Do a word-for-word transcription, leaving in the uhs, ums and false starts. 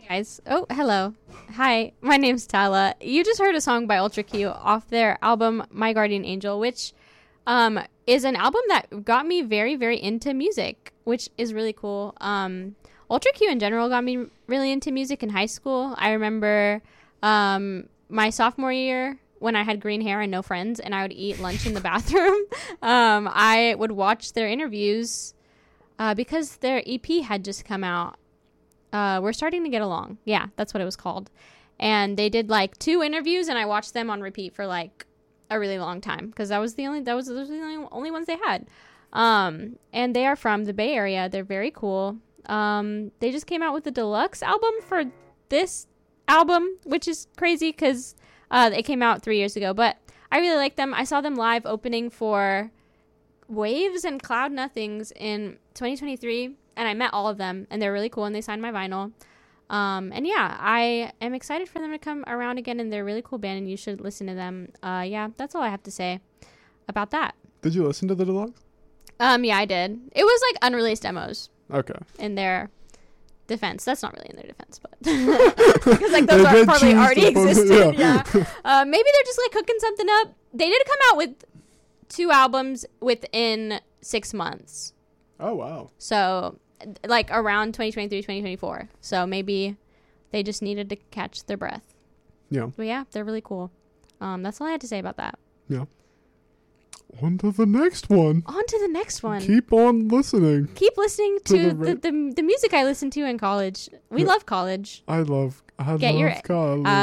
Guys, oh, hello. Hi, my name's Tala. You just heard a song by Ultra Q off their album My Guardian Angel, which um, is an album that got me very, very into music, which is really cool. Um, Ultra Q in general got me really into music in high school. I remember um, my sophomore year when I had green hair and no friends, and I would eat lunch in the bathroom. um, I would watch their interviews uh, because their E P had just come out. Uh, we're starting to get along. Yeah, that's what it was called. And they did like two interviews, and I watched them on repeat for like a really long time because that was the only that was, those were the only, only ones they had. Um, and they are from the Bay Area. They're very cool. Um, they just came out with the deluxe album for this album, which is crazy because uh, it came out three years ago. But I really like them. I saw them live opening for Waves and Cloud Nothings in twenty twenty-three. And I met all of them, and they're really cool, and they signed my vinyl. Um, and yeah, I am excited for them to come around again, and they're a really cool band, and you should listen to them. Uh, yeah, that's all I have to say about that. Did you listen to the deluxe? Um, yeah, I did. It was like unreleased demos. Okay. In their defense. That's not really in their defense, but because like those are probably already existed. Yeah. yeah. Uh, maybe they're just like cooking something up. They did come out with two albums within six months. Oh, wow. So like around twenty twenty-three, twenty twenty-four. So maybe they just needed to catch their breath. Yeah. But yeah, they're really cool. Um, that's all I had to say about that. Yeah. On to the next one. On to the next one. Keep on listening. Keep listening to, to the, the, the the music I listened to in college. We yeah. love college. I love I Get love your, college. Uh,